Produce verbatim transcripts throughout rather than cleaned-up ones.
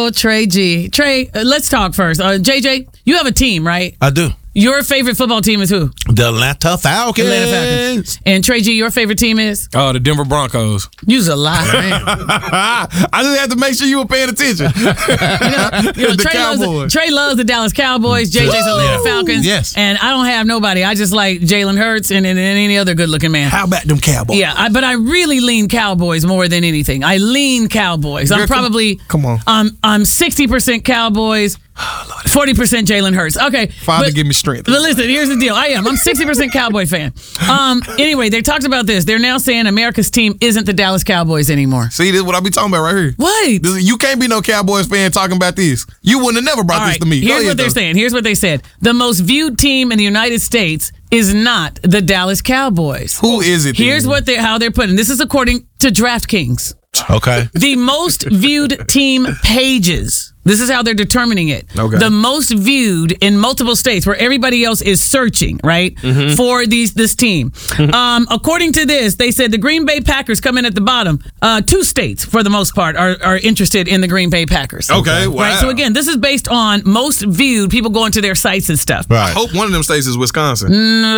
Oh, Trey G. Trey, uh, let's talk first. Uh, J J, you have a team, right? I do. Your favorite football team is who? The Atlanta Falcons. Atlanta Falcons. And Trey G, your favorite team is? Oh, the Denver Broncos. You's a lie, man. I just had to make sure you were paying attention. you know, you know, the Trey, loves the, Trey loves the Dallas Cowboys. J J's Atlanta Falcons. Yes. And I don't have nobody. I just like Jalen Hurts and, and, and any other good-looking man. How about them Cowboys? Yeah, I, but I really lean Cowboys more than anything. I lean Cowboys. I'm Girl, probably come on. I'm I'm sixty percent Cowboys, forty percent Jalen Hurts. Okay, Father, but, give me strength. But listen, here's the deal. I am. I'm sixty percent Cowboy fan. Um. Anyway, they talked about this. They're now saying America's team isn't the Dallas Cowboys anymore. See, this is what I be talking about right here. What? This, you can't be no Cowboys fan talking about this. You wouldn't have never brought All this right, to me. Go here's ahead, what they're though. saying. Here's what they said. The most viewed team in the United States is not the Dallas Cowboys. Who is it? Here's then? what they how they're putting. This is according to DraftKings. Okay. The most viewed team pages. This is how they're determining it. Okay. The most viewed in multiple states where everybody else is searching, right, Mm-hmm. for these this team. um, according to this, they said the Green Bay Packers come in at the bottom. Uh, two states, for the most part, are, are interested in the Green Bay Packers. Okay, wow. Right. So again, this is based on most viewed. People going to their sites and stuff. I Right. hope one of them states is Wisconsin.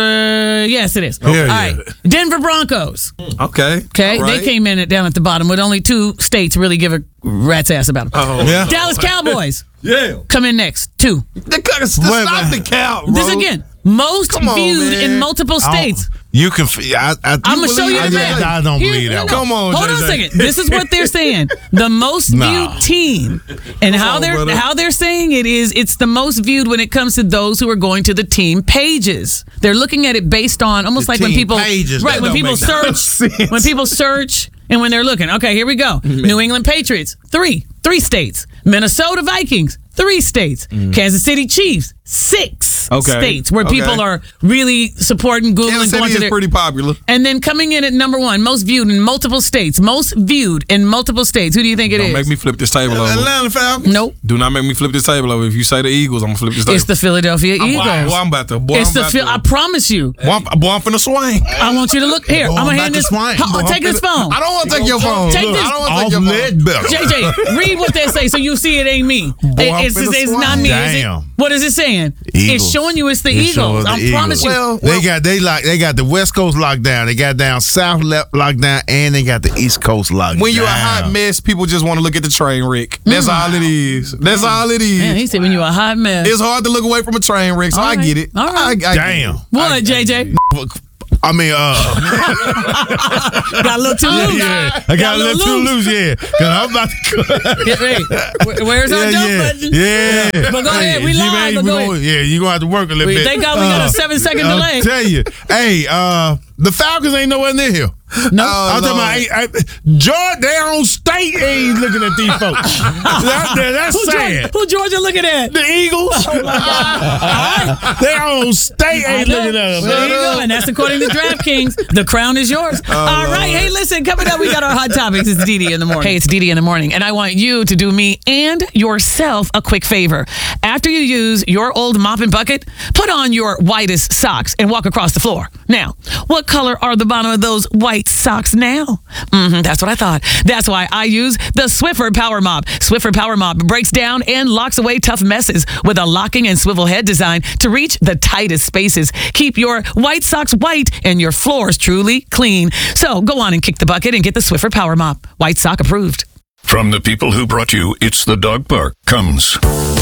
Uh, yes, it is. Yeah, All yeah. right. Denver Broncos. Okay. Okay, All right. they came in at, down at the bottom with only two states really give a rat's ass about them. Oh. Yeah. Dallas Cowboys Yeah. come in next, two. The, stop Wait, the cow, bro. This again, most Come on, viewed man. in multiple I don't- states. You can. f- I, I, I'm gonna show you I, the math. I don't Here- believe here that we one. go. Come on, Hold J on a J. second. This is what they're saying. The most Nah. viewed team, and how on, they're brother. how they're saying it is it's the most viewed when it comes to those who are going to the team pages. They're looking at it based on almost The like when team people pages. right That when don't people make no search sense. when people search and when they're looking. Okay, here we go. New England Patriots, three, three states. Minnesota Vikings, three states. Kansas City Chiefs, six Okay. states where Okay. people are really supporting Google Kansas and going City to is their pretty popular. and then coming in at number one, most viewed in multiple states. Most viewed in multiple states. Who do you think it Don't is? make me flip this table over. Atlanta Falcons. Nope. Do not make me flip this table over. If you say the Eagles, I'm gonna flip this table. It's the Philadelphia I'm, Eagles. boy, I'm about to. Boy, it's I'm the about Phil. to. I promise you. Boy, I'm, boy, I'm finna swing. I want you to look here. Boy, I'm I'm gonna hand about this. to swing. Ho- Boy, take I'm this finna- phone. I don't want to take your phone. Take Look, this I don't want to Off take your phone. lead better. J J, read what they say so you see it ain't me. Boy, It- I'm it's finna it's swing. not me. Is it? Damn. What is it saying? It's Eagles. showing you it's the It's showing Eagles. the I Eagles. promise you. Well, They got they like they got the West Coast locked down. They got down South left locked down, and they got the East Coast locked down. When you're a hot mess, people just want to look at the train wreck. That's all it is. That's all it is. Man, he said when you a hot mess. It's hard to look away from a train wreck, so All I right. get it. All right. I, I get Damn. it. What, J J? I mean, uh, Got a little too loose. yeah, I got a little too loose, yeah. Cause I'm about to. Hey, wh- where's our yeah, jump yeah, button? yeah. But go ahead, we G-Man, live, but we go gonna- ahead. Yeah, you gonna have to work a little We- bit. thank God we got a seven-second I'll delay. tell you, hey, uh, the Falcons ain't nowhere near here. No. I'm talking about I, I, Georgia, their own state ain't looking at these folks. that, that, that's Who Georgia, sad. who Georgia looking at? The Eagles. Their own state ain't looking at them. There you go, and that's according to DraftKings. The crown is yours. Oh, All right, hey, listen, coming up, we got our hot topics. It's Didi in the morning. Hey, it's Didi in the morning, and I want you to do me and yourself a quick favor. After you use your old mop and bucket, put on your whitest socks and walk across the floor. Now, what color are the bottom of those white socks now? Mm-hmm, that's what I thought. That's why I use the Swiffer Power Mop. Swiffer Power Mop breaks down and locks away tough messes with a locking and swivel head design to reach the tightest spaces. Keep your white socks white and your floors truly clean. So go on and kick the bucket and get the Swiffer Power Mop. White sock approved. From the people who brought you It's the Dog Park comes